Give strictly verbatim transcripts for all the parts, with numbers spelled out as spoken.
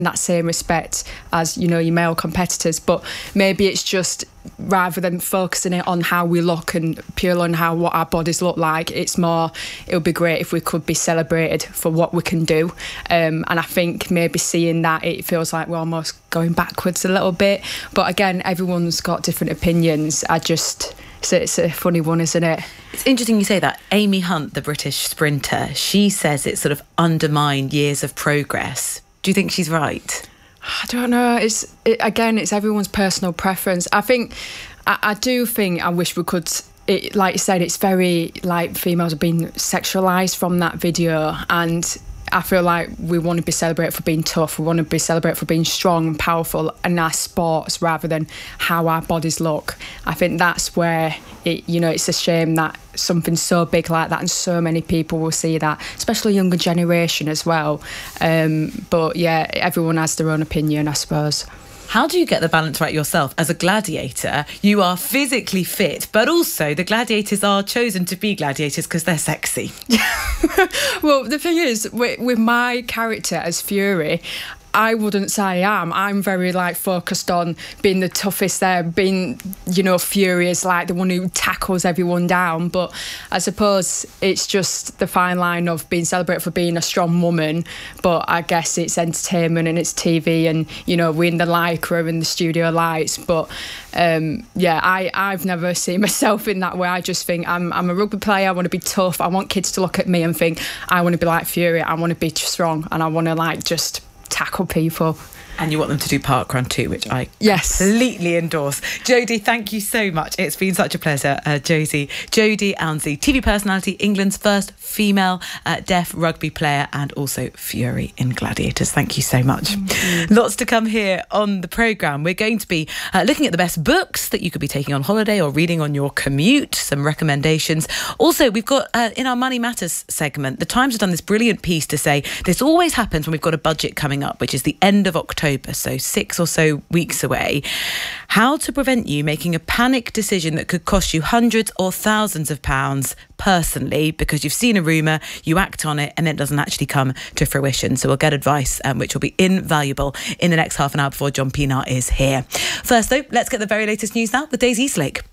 that same respect as, you know, your male competitors. But maybe it's just, rather than focusing it on how we look and purely on how what our bodies look like, it's more, it would be great if we could be celebrated for what we can do. Um, and I think maybe seeing that, it feels like we're almost going backwards a little bit. But again, everyone's got different opinions. I just, so it's a funny one, isn't it? It's interesting you say that. Amy Hunt, the British sprinter, she says it sort of undermined years of progress. Do you think she's right? I don't know. It's it, again, it's everyone's personal preference. I think, I, I do think I wish we could. It, like you said, it's very like females are being sexualised from that video, and I feel like we want to be celebrated for being tough. We want to be celebrated for being strong and powerful in our sports rather than how our bodies look. I think that's where it, you know, it's a shame that something so big like that and so many people will see that, especially younger generation as well. Um, but yeah, everyone has their own opinion, I suppose. How do you get the balance right yourself? As a gladiator, you are physically fit, but also the gladiators are chosen to be gladiators because they're sexy. Well, the thing is, with, with my character as Fury, I wouldn't say I am. I'm very like focused on being the toughest there, being, you know, furious, like the one who tackles everyone down. But I suppose it's just the fine line of being celebrated for being a strong woman. But I guess it's entertainment and it's T V, and, you know, we're in the lycra and the studio lights. But um, yeah, I, I've never seen myself in that way. I just think I'm, I'm a rugby player. I want to be tough. I want kids to look at me and think, I want to be like Fury. I want to be strong, and I want to like just tackle people. And you want them to do parkrun too, which I yes. completely endorse. Jodie, thank you so much. It's been such a pleasure, uh, Josie. Jodie Ounsey, T V personality, England's first female uh, deaf rugby player, and also Fury in Gladiators. Thank you so much. Mm-hmm. Lots to come here on the programme. We're going to be uh, looking at the best books that you could be taking on holiday or reading on your commute, some recommendations. Also, we've got, uh, in our Money Matters segment, the Times have done this brilliant piece to say this always happens when we've got a budget coming up, which is the end of October. So six or so weeks away. How to prevent you making a panic decision that could cost you hundreds or thousands of pounds personally because you've seen a rumour, you act on it, and then it doesn't actually come to fruition. So we'll get advice um, which will be invaluable in the next half an hour before John Pienaar is here. First though, let's get the very latest news now with Daisy Eastlake.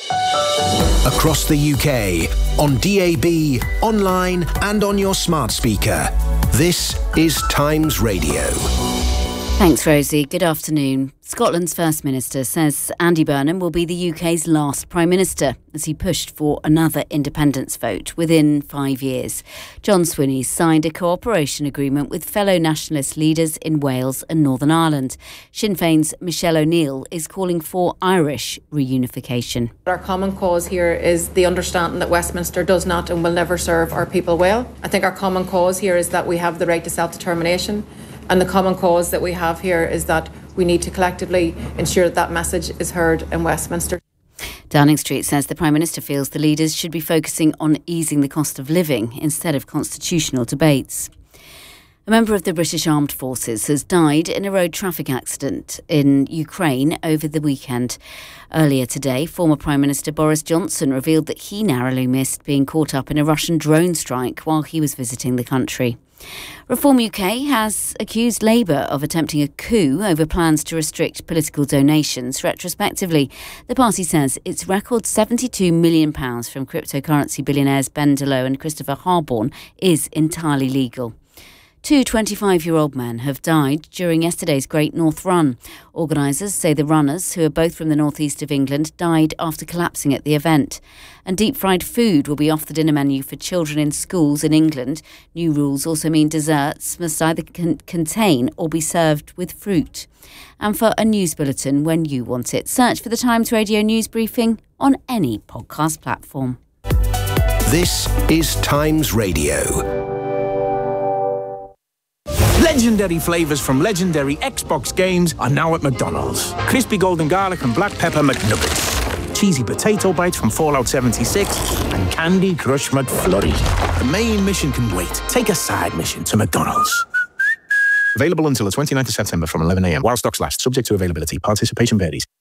Across the U K, on D A B, online and on your smart speaker. This is Times Radio. Thanks, Rosie. Good afternoon. Scotland's First Minister says Andy Burnham will be the U K's last Prime Minister as he pushed for another independence vote within five years. John Swinney signed a cooperation agreement with fellow nationalist leaders in Wales and Northern Ireland. Sinn Féin's Michelle O'Neill is calling for Irish reunification. Our common cause here is the understanding that Westminster does not and will never serve our people well. I think our common cause here is that we have the right to self-determination. And the common cause that we have here is that we need to collectively ensure that that message is heard in Westminster. Downing Street says the Prime Minister feels the leaders should be focusing on easing the cost of living instead of constitutional debates. A member of the British Armed Forces has died in a road traffic accident in Ukraine over the weekend. Earlier today, former Prime Minister Boris Johnson revealed that he narrowly missed being caught up in a Russian drone strike while he was visiting the country. Reform U K has accused Labour of attempting a coup over plans to restrict political donations retrospectively. The party says its record seventy-two million pounds from cryptocurrency billionaires Ben Delow and Christopher Harborne is entirely legal. Two twenty-five-year-old men have died during yesterday's Great North Run. Organisers say the runners, who are both from the northeast of England, died after collapsing at the event. And deep-fried food will be off the dinner menu for children in schools in England. New rules also mean desserts must either con- contain or be served with fruit. And for a news bulletin when you want it, search for the Times Radio News Briefing on any podcast platform. This is Times Radio. Legendary flavours from legendary Xbox games are now at McDonald's. Crispy golden garlic and black pepper McNuggets. Cheesy potato bites from Fallout seventy-six. And Candy Crush McFlurry. The main mission can wait. Take a side mission to McDonald's. Available until the twenty-ninth of September from eleven a m while stocks last. Subject to availability. Participation varies.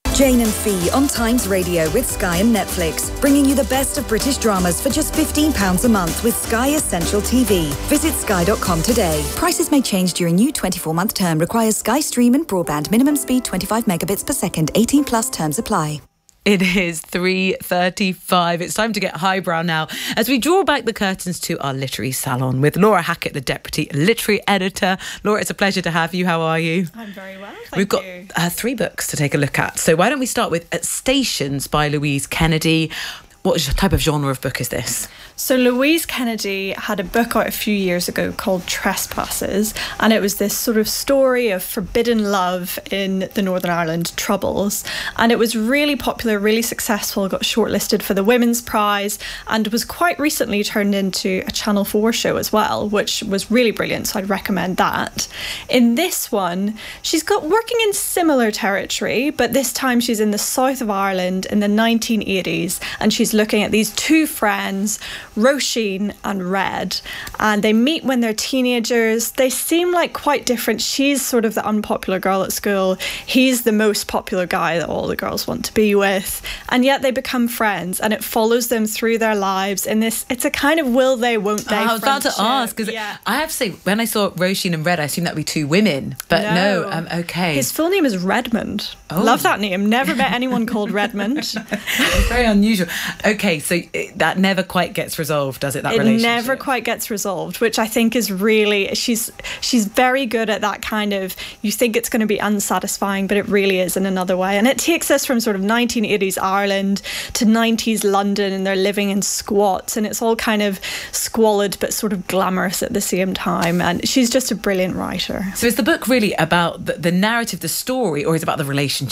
Jane and Fee on Times Radio with Sky and Netflix, bringing you the best of British dramas for just fifteen pounds a month with Sky Essential T V. Visit sky dot com today. Prices may change during new twenty-four month term. Requires Sky Stream and broadband. Minimum speed twenty-five megabits per second. eighteen plus terms apply. It is three thirty-five. It's time to get highbrow now as we draw back the curtains to our literary salon with Laura Hackett, the Deputy Literary Editor. Laura, it's a pleasure to have you. How are you? I'm very well, thank We've got you. Uh, three books to take a look at. So why don't we start with uh, Stations by Louise Kennedy. What type of genre of book is this? So Louise Kennedy had a book out a few years ago called Trespasses, and it was this sort of story of forbidden love in the Northern Ireland Troubles, and it was really popular, really successful, got shortlisted for the Women's Prize, and was quite recently turned into a Channel four show as well, which was really brilliant, so I'd recommend that. In this one, she's got working in similar territory, but this time she's in the south of Ireland in the nineteen eighties, and she's looking at these two friends, Roisin and Red, and they meet when they're teenagers. They seem like quite different. She's sort of the unpopular girl at school. He's the most popular guy that all the girls want to be with, and yet they become friends, and it follows them through their lives in this, it's a kind of will they, won't they oh, I was about to ask, because yeah. I have to say, when I saw Roisin and Red, I assumed that would be two women, but no, no um, okay. His full name is Redmond. Oh. Love that name. Never met anyone called Redmond. It's very unusual. Okay, so it, that never quite gets resolved, does it, that it relationship? It never quite gets resolved, which I think is really, she's she's very good at that kind of, you think it's going to be unsatisfying, but it really is in another way. And it takes us from sort of nineteen eighties Ireland to nineties London, and they're living in squats, and it's all kind of squalid but sort of glamorous at the same time. And she's just a brilliant writer. So is the book really about the, the narrative, the story, or is it about the relationship?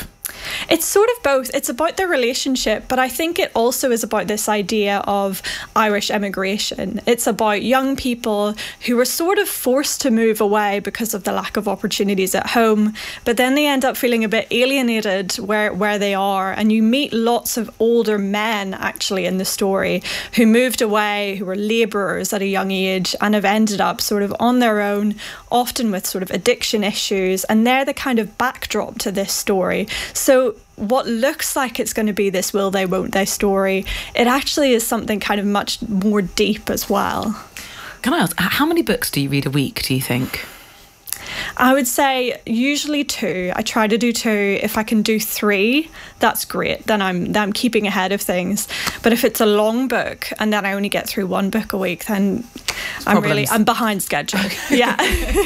It's sort of both. It's about their relationship, but I think it also is about this idea of Irish emigration. It's about young people who were sort of forced to move away because of the lack of opportunities at home, but then they end up feeling a bit alienated where, where they are. And you meet lots of older men, actually, in the story who moved away, who were labourers at a young age and have ended up sort of on their own, often with sort of addiction issues. And they're the kind of backdrop to this story. So what looks like it's going to be this will they, won't they story, it actually is something kind of much more deep as well. Can I ask, how many books do you read a week, do you think? I would say usually two. I try to do two. If I can do three, that's great. Then I'm then I'm keeping ahead of things. But if it's a long book and then I only get through one book a week, then it's I'm problems. really I'm behind schedule. Yeah.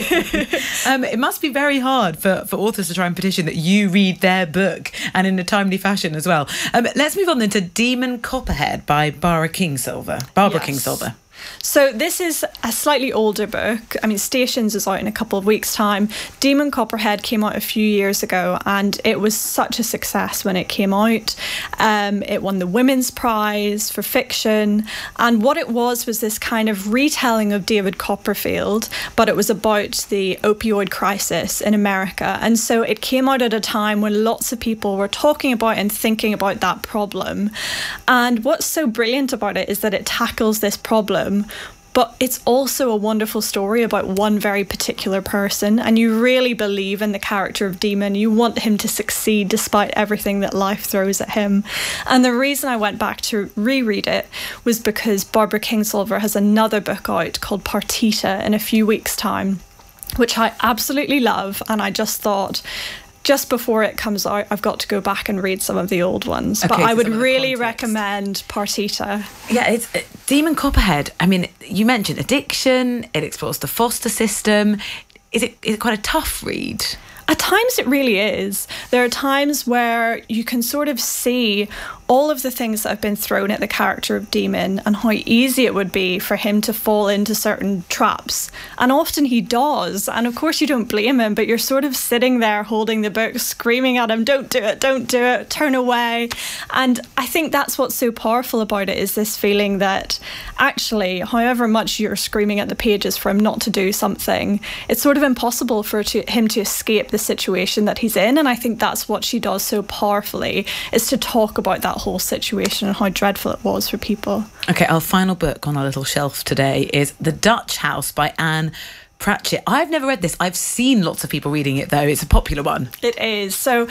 um, it must be very hard for, for authors to try and petition that you read their book and in a timely fashion as well. Um, let's move on then to Demon Copperhead by Barbara Kingsolver. Barbara yes. Kingsolver. So this is a slightly older book. I mean, Stations is out in a couple of weeks' time. Demon Copperhead came out a few years ago, and it was such a success when it came out. Um, it won the Women's Prize for fiction, and what it was was this kind of retelling of David Copperfield, but it was about the opioid crisis in America. And so it came out at a time when lots of people were talking about and thinking about that problem. And what's so brilliant about it is that it tackles this problem, but it's also a wonderful story about one very particular person, and you really believe in the character of Demon. You want him to succeed despite everything that life throws at him. And the reason I went back to reread it was because Barbara Kingsolver has another book out called Partita in a few weeks' time, which I absolutely love, and I just thought, just before it comes out, I've got to go back and read some of the old ones. Okay, but I would really recommend Partita. Yeah, it's uh, Demon Copperhead. I mean, you mentioned addiction. It explores the foster system. Is it is it quite a tough read? At times it really is. There are times where you can sort of see all of the things that have been thrown at the character of Demon and how easy it would be for him to fall into certain traps. And often he does. And of course you don't blame him, but you're sort of sitting there holding the book, screaming at him, don't do it, don't do it, turn away. And I think that's what's so powerful about it, is this feeling that actually, however much you're screaming at the pages for him not to do something, it's sort of impossible for to, him to escape the situation that he's in. And I think that's what she does so powerfully, is to talk about that whole situation and how dreadful it was for people. Okay, our final book on our little shelf today is The Dutch House by Anne Pratchett. I've never read this. I've seen lots of people reading it, though. It's a popular one. It is. So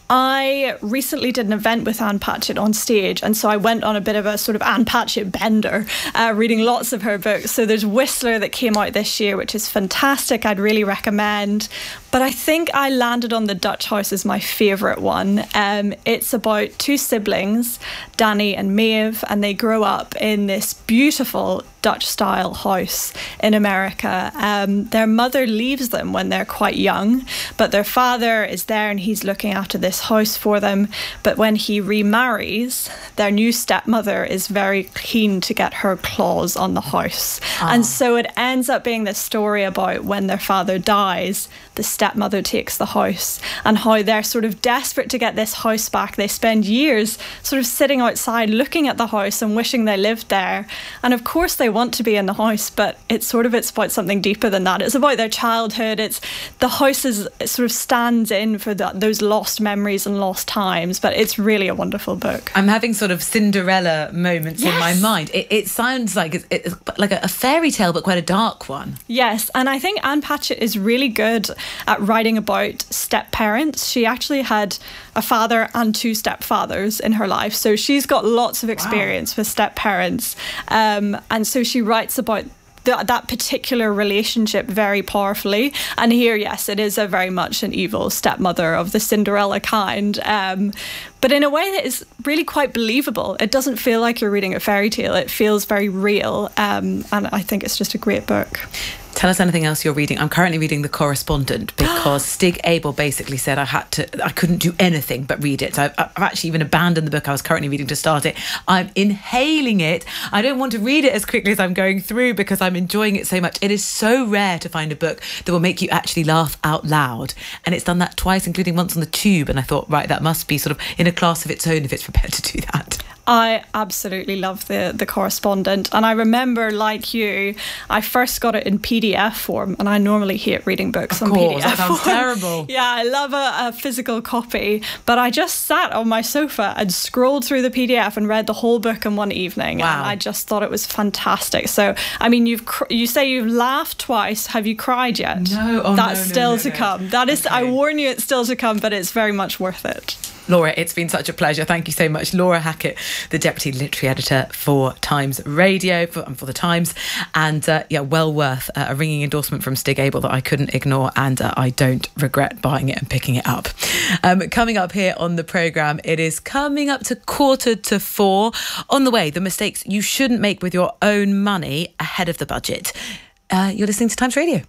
I recently did an event with Ann Patchett on stage, and so I went on a bit of a sort of Ann Patchett bender, uh, reading lots of her books. So there's Whistler that came out this year, which is fantastic. I'd really recommend. But I think I landed on The Dutch House as my favourite one. Um, it's about two siblings, Danny and Maeve, and they grow up in this beautiful Dutch-style house in America. Um, their mother leaves them when they're quite young, but their father is there and he's looking after this house for them. But when he remarries, their new stepmother is very keen to get her claws on the house. Ah. And so it ends up being this story about when their father dies, the stepmother takes the house, and how they're sort of desperate to get this house back. They spend years sort of sitting outside looking at the house and wishing they lived there. And of course they want to be in the house, but it's sort of it's about something deeper than that. It's about their childhood. It's the house is it sort of stands in for the, those lost memories and lost times. But it's really a wonderful book. I'm having sort of Cinderella moments yes. in my mind. It, it sounds like it's, it's like a, a fairy tale, but quite a dark one. Yes, and I think Ann Patchett is really good at writing about step parents. She actually had a father and two stepfathers in her life, so she's got lots of experience wow. with step parents, um, and so she writes about th- that particular relationship very powerfully. And here, yes, it is a very much an evil stepmother of the Cinderella kind, um, but in a way that is really quite believable. It doesn't feel like you're reading a fairy tale. It feels very real, um, and I think it's just a great book. Tell us anything else you're reading. I'm currently reading The Correspondent because Stig Abel basically said I had to, I couldn't do anything but read it. So I've, I've actually even abandoned the book I was currently reading to start it. I'm inhaling it. I don't want to read it as quickly as I'm going through because I'm enjoying it so much. It is so rare to find a book that will make you actually laugh out loud. And it's done that twice, including once on the tube. And I thought, right, that must be sort of in a class of its own if it's prepared to do that. I absolutely love the the Correspondent, and I remember, like you, I first got it in P D F form, and I normally hate reading books of on course, P D F that sounds form. terrible. Yeah, I love a, a physical copy, but I just sat on my sofa and scrolled through the P D F and read the whole book in one evening. Wow. And I just thought it was fantastic. So, I mean, you've cr- you say you've laughed twice. Have you cried yet? No, oh, that's no, no, still no, to no. come. That is, okay. I warn you, it's still to come, but it's very much worth it. Laura, it's been such a pleasure. Thank you so much. Laura Hackett, the Deputy Literary Editor for Times Radio, for, for The Times. And uh, yeah, well worth uh, a ringing endorsement from Stig Abel that I couldn't ignore, and uh, I don't regret buying it and picking it up. Um, coming up here on the programme, it is coming up to quarter to four. On the way, the mistakes you shouldn't make with your own money ahead of the budget. Uh, you're listening to Times Radio.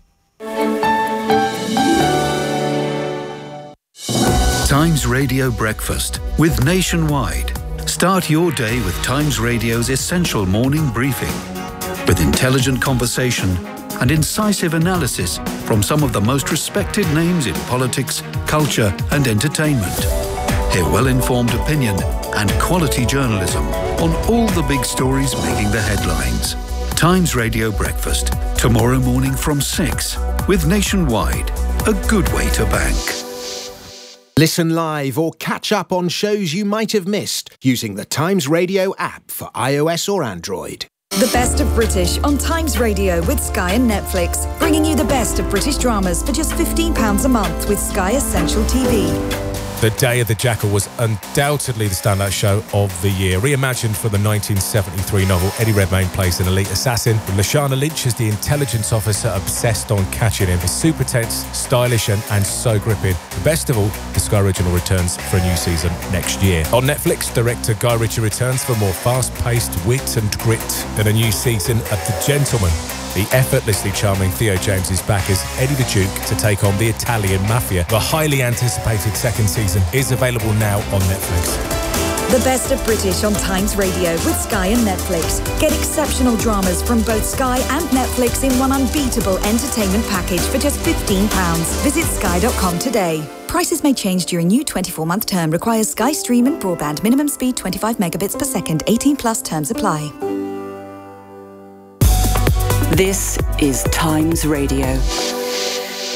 Times Radio Breakfast with Nationwide. Start your day with Times Radio's essential morning briefing with intelligent conversation and incisive analysis from some of the most respected names in politics, culture and entertainment. Hear well-informed opinion and quality journalism on all the big stories making the headlines. Times Radio Breakfast, tomorrow morning from six with Nationwide. A good way to bank. Listen live or catch up on shows you might have missed using the Times Radio app for iOS or Android. The best of British on Times Radio with Sky and Netflix, bringing you the best of British dramas for just fifteen pounds a month with Sky Essential T V. The Day of the Jackal was undoubtedly the standout show of the year. Reimagined from the nineteen seventy-three novel, Eddie Redmayne plays an elite assassin, with Lashana Lynch as the intelligence officer obsessed on catching him. It's super tense, stylish and, and so gripping. But best of all, the Sky Original returns for a new season next year. On Netflix, director Guy Ritchie returns for more fast-paced wit and grit and a new season of The Gentleman. The effortlessly charming Theo James is back as Eddie the Duke to take on the Italian mafia. The highly anticipated second season is available now on Netflix. The best of British on Times Radio with Sky and Netflix. Get exceptional dramas from both Sky and Netflix in one unbeatable entertainment package for just fifteen pounds. Visit sky dot com today. Prices may change during new twenty-four month term. Requires Sky Stream and broadband. Minimum speed twenty-five megabits per second. eighteen plus terms apply. This is Times Radio.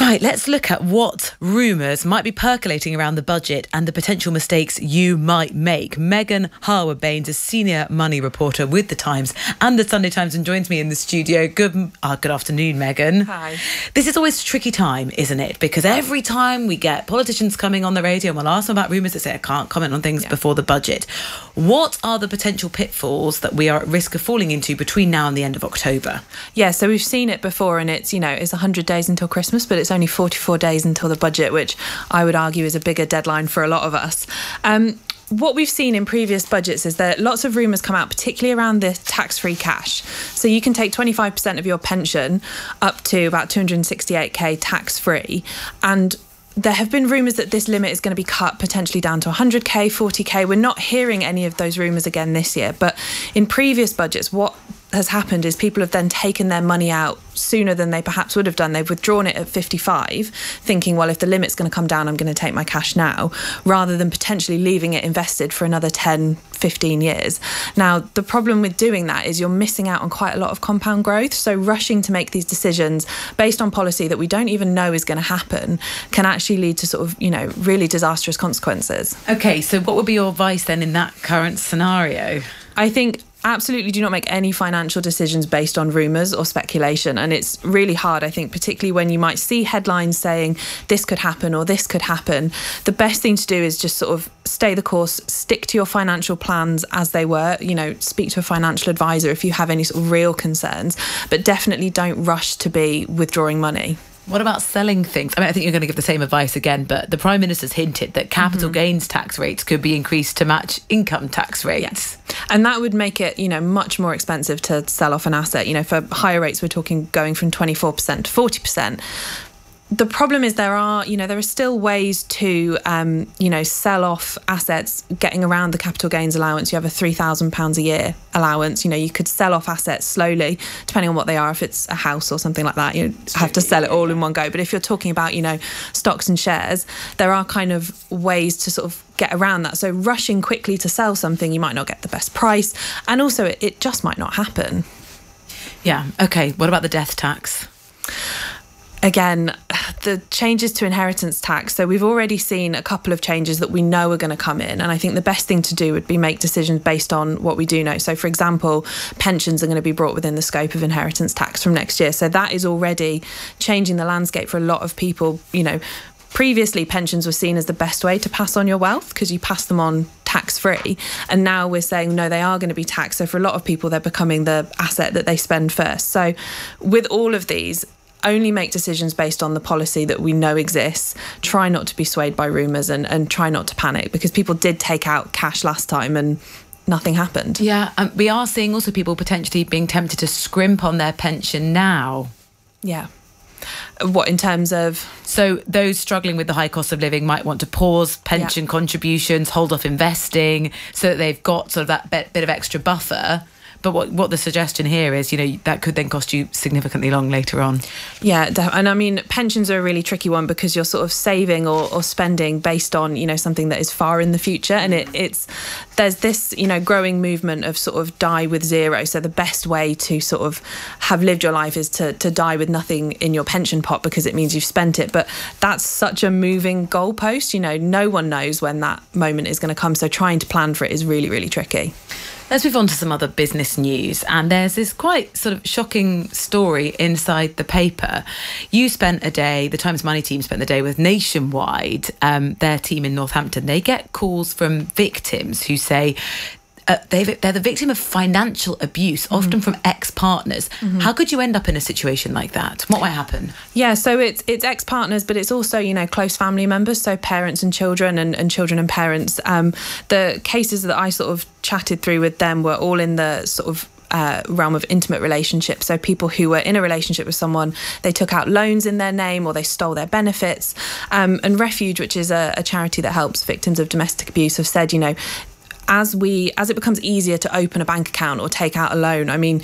Right, let's look at what rumours might be percolating around the budget and the potential mistakes you might make. Megan Harwood-Baines is senior money reporter with The Times and The Sunday Times and joins me in the studio. Good, uh, good afternoon, Megan. Hi. This is always a tricky time, isn't it? Because every time we get politicians coming on the radio and we'll ask them about rumours, they say, I can't comment on things yeah. before the budget. What are the potential pitfalls that we are at risk of falling into between now and the end of October? Yeah, so we've seen it before, and it's, you know, it's one hundred days until Christmas, but it's only forty-four days until the budget, which I would argue is a bigger deadline for a lot of us. Um, what we've seen in previous budgets is that lots of rumours come out, particularly around the tax-free cash. So you can take twenty-five percent of your pension up to about two hundred sixty-eight thousand tax-free, and there have been rumours that this limit is going to be cut potentially down to one hundred thousand, forty thousand. We're not hearing any of those rumours again this year. But in previous budgets, what has happened is people have then taken their money out sooner than they perhaps would have done. They've withdrawn it at fifty-five, thinking, well, if the limit's going to come down, I'm going to take my cash now, rather than potentially leaving it invested for another ten, fifteen years. Now, the problem with doing that is you're missing out on quite a lot of compound growth. So rushing to make these decisions based on policy that we don't even know is going to happen can actually lead to sort of, you know, really disastrous consequences. OK, so what would be your advice then in that current scenario? I think absolutely do not make any financial decisions based on rumours or speculation. And it's really hard, I think, particularly when you might see headlines saying this could happen or this could happen. The best thing to do is just sort of stay the course, stick to your financial plans as they were, you know, speak to a financial advisor if you have any sort of real concerns, but definitely don't rush to be withdrawing money. What about selling things? I mean, I think you're going to give the same advice again, but the Prime Minister's hinted that capital mm-hmm. gains tax rates could be increased to match income tax rates. Yes. And that would make it, you know, much more expensive to sell off an asset. You know, for higher rates, we're talking going from twenty-four percent to forty percent. The problem is there are, you know, there are still ways to, um, you know, sell off assets getting around the capital gains allowance. You have a three thousand pounds a year allowance. You know, you could sell off assets slowly, depending on what they are. If it's a house or something like that, you have to sell it all in one go. But if you're talking about, you know, stocks and shares, there are kind of ways to sort of get around that. So rushing quickly to sell something, you might not get the best price. And also it, it just might not happen. Yeah. OK, what about the death tax? Again, the changes to inheritance tax. So we've already seen a couple of changes that we know are going to come in. And I think the best thing to do would be make decisions based on what we do know. So, for example, pensions are going to be brought within the scope of inheritance tax from next year. So that is already changing the landscape for a lot of people. You know, previously pensions were seen as the best way to pass on your wealth because you pass them on tax-free. And now we're saying, no, they are going to be taxed. So for a lot of people, they're becoming the asset that they spend first. So with all of these, only make decisions based on the policy that we know exists. Try not to be swayed by rumours and, and try not to panic, because people did take out cash last time and nothing happened. Yeah, um, we are seeing also people potentially being tempted to scrimp on their pension now. Yeah. What, in terms of? So those struggling with the high cost of living might want to pause pension yeah. contributions, hold off investing, so that they've got sort of that bit, bit of extra buffer. But what what the suggestion here is, you know, that could then cost you significantly long later on. Yeah, and I mean, pensions are a really tricky one because you're sort of saving or, or spending based on, you know, something that is far in the future. And it, it's there's this, you know, growing movement of sort of die with zero. So the best way to sort of have lived your life is to, to die with nothing in your pension pot, because it means you've spent it. But that's such a moving goalpost. You know, no one knows when that moment is going to come. So trying to plan for it is really, really tricky. Let's move on to some other business news. And there's this quite sort of shocking story inside the paper. You spent a day, the Times Money team spent the day with Nationwide, um, their team in Northampton. They get calls from victims who say uh, they've, they're the victim of financial abuse, mm-hmm. often from ex-partners. Mm-hmm. How could you end up in a situation like that? What might happen? Yeah, so it's it's ex-partners, but it's also, you know, close family members, so parents and children and, and children and parents. Um, the cases that I sort of chatted through with them were all in the sort of Uh, realm of intimate relationships. So people who were in a relationship with someone, they took out loans in their name or they stole their benefits. Um, and Refuge, which is a, a charity that helps victims of domestic abuse, have said, you know, as we as it becomes easier to open a bank account or take out a loan, I mean,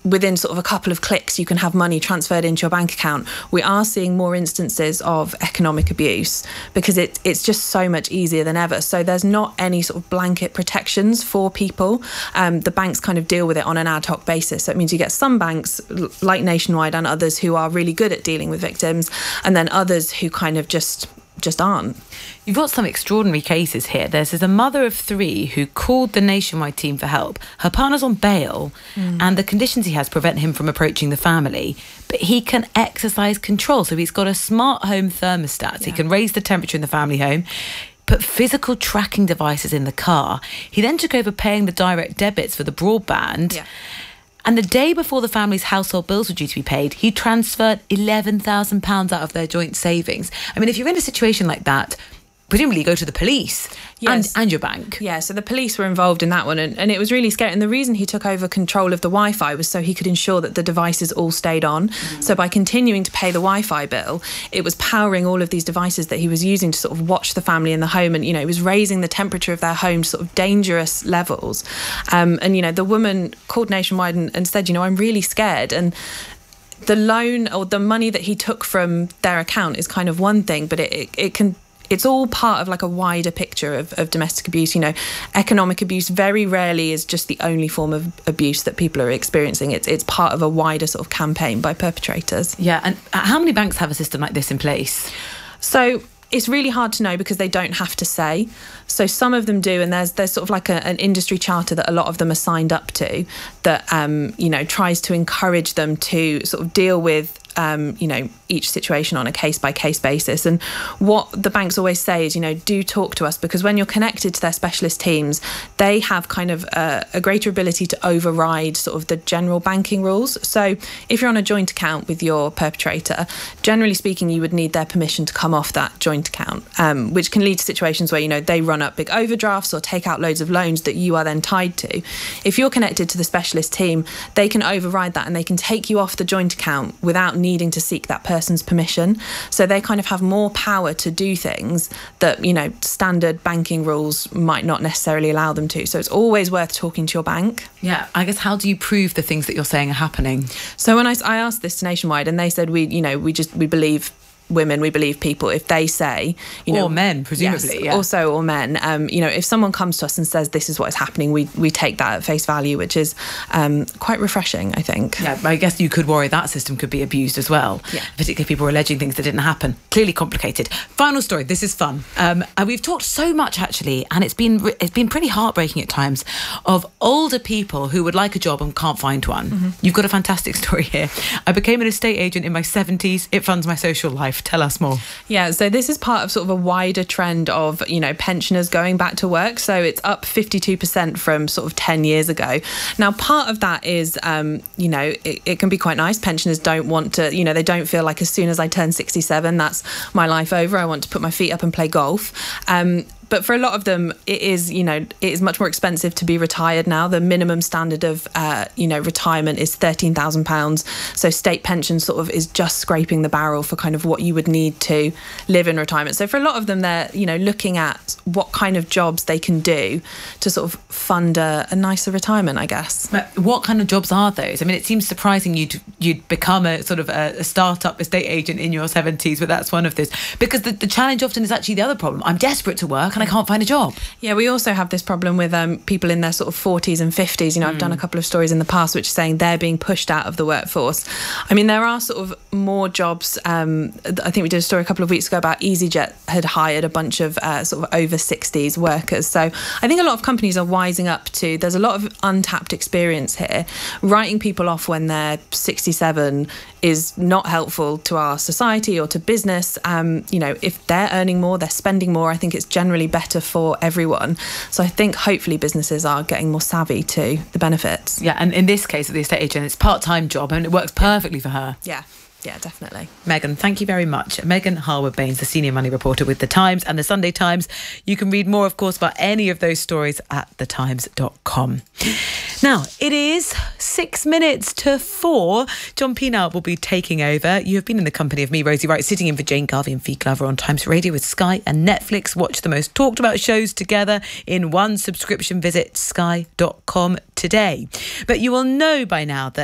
within sort of a couple of clicks, you can have money transferred into your bank account. We are seeing more instances of economic abuse because it, it's just so much easier than ever. So there's not any sort of blanket protections for people. Um, the banks kind of deal with it on an ad hoc basis. So it means you get some banks like Nationwide and others who are really good at dealing with victims, and then others who kind of just just aren't. You've got some extraordinary cases here. There's, there's a mother of three who called the Nationwide team for help. Her partner's on bail mm. and the conditions he has prevent him from approaching the family, but he can exercise control. So he's got a smart home thermostat. So yeah. He can raise the temperature in the family home, put physical tracking devices in the car. He then took over paying the direct debits for the broadband. Yeah. And the day before the family's household bills were due to be paid, he transferred eleven thousand pounds out of their joint savings. I mean, if you're in a situation like that, presumably you go to the police yes. and, and your bank. Yeah, so the police were involved in that one, and, and it was really scary. And the reason he took over control of the Wi-Fi was so he could ensure that the devices all stayed on. Mm. So by continuing to pay the Wi-Fi bill, it was powering all of these devices that he was using to sort of watch the family in the home, and, you know, it was raising the temperature of their home to sort of dangerous levels. Um, and, you know, the woman called Nationwide and, and said, you know, I'm really scared. And the loan or the money that he took from their account is kind of one thing, but it, it, it can... it's all part of like a wider picture of, of domestic abuse. You know, economic abuse very rarely is just the only form of abuse that people are experiencing. It's it's part of a wider sort of campaign by perpetrators. Yeah, and how many banks have a system like this in place? So it's really hard to know because they don't have to say. So some of them do, and there's there's sort of like a, an industry charter that a lot of them are signed up to that, um, you know, tries to encourage them to sort of deal with Um, you know, each situation on a case-by-case basis. And what the banks always say is, you know, do talk to us, because when you're connected to their specialist teams, they have kind of a, a greater ability to override sort of the general banking rules. So if you're on a joint account with your perpetrator, generally speaking, you would need their permission to come off that joint account, um, which can lead to situations where, you know, they run up big overdrafts or take out loads of loans that you are then tied to. If you're connected to the specialist team, they can override that and they can take you off the joint account without needing to seek that person's permission. So they kind of have more power to do things that, you know, standard banking rules might not necessarily allow them to. So it's always worth talking to your bank. Yeah, I guess, how do you prove the things that you're saying are happening? So when I, I asked this to Nationwide, and they said, we, you know, we just, we believe women, we believe people, if they say, you know, or men, presumably, yes, yeah. also, or men, um, you know, if someone comes to us and says this is what is happening, we we take that at face value, which is um, quite refreshing, I think. Yeah, I guess you could worry that system could be abused as well. Yeah. Particularly if people are alleging things that didn't happen. Clearly complicated. Final story. This is fun. Um, and we've talked so much actually, and it's been it's been pretty heartbreaking at times, of older people who would like a job and can't find one. Mm-hmm. You've got a fantastic story here. I became an estate agent in my seventies. It funds my social life. Tell us more. Yeah, so this is part of sort of a wider trend of, you know, pensioners going back to work. So it's up fifty-two percent from sort of ten years ago. Now, part of that is, um, you know, it, it can be quite nice. Pensioners don't want to, you know, they don't feel like as soon as I turn sixty-seven, that's my life over. I want to put my feet up and play golf. Um, But for a lot of them, it is, you know, it is much more expensive to be retired now. The minimum standard of, uh, you know, retirement is thirteen thousand pounds. So state pension sort of is just scraping the barrel for kind of what you would need to live in retirement. So for a lot of them, they're, you know, looking at what kind of jobs they can do to sort of fund a, a nicer retirement, I guess. But what kind of jobs are those? I mean, it seems surprising you'd you'd become a sort of a, a start-up estate agent in your seventies, but that's one of those. Because the, the challenge often is actually the other problem. I'm desperate to work and I can't find a job. Yeah, we also have this problem with um, people in their sort of forties and fifties. You know, mm. I've done a couple of stories in the past which are saying they're being pushed out of the workforce. I mean, there are sort of more jobs. Um, I think we did a story a couple of weeks ago about EasyJet had hired a bunch of uh, sort of over sixties workers. So I think a lot of companies are wising up to, there's a lot of untapped experience here. Writing people off when they're sixty-seven is not helpful to our society or to business. Um, you know, if they're earning more, they're spending more, I think it's generally better for everyone. So I think hopefully businesses are getting more savvy to the benefits. Yeah, and in this case of the estate agent, it's a part-time job and it works perfectly for her. Yeah. Yeah, definitely. Megan, thank you very much. Megan Harwood-Baines, the senior money reporter with The Times and The Sunday Times. You can read more, of course, about any of those stories at the times dot com. Now, it is six minutes to four. John Pienaar will be taking over. You have been in the company of me, Rosie Wright, sitting in for Jane Garvey and Fee Glover on Times Radio with Sky and Netflix. Watch the most talked about shows together in one subscription. Visit sky dot com today. But you will know by now that